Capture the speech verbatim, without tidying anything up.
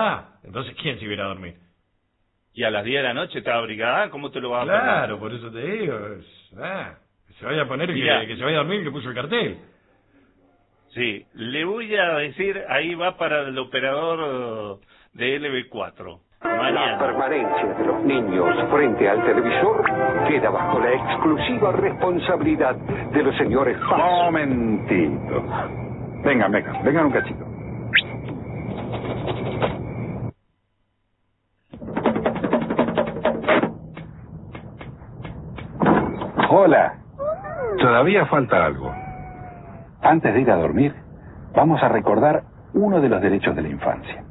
va. Entonces, ¿quién se iba a dormir? Y a las diez de la noche está abrigada, ¿cómo te lo vas a poner? Claro, por eso te digo. Es, ah, que se vaya a poner, que, que se vaya a dormir, que puso el cartel. Sí, le voy a decir, ahí va para el operador de L B cuatro. Mañana. La permanencia de los niños frente al televisor queda bajo la exclusiva responsabilidad de los señores Paz. Momentito. Vengan, vengan, vengan un cachito. Hola. Todavía falta algo. Antes de ir a dormir, vamos a recordar uno de los derechos de la infancia.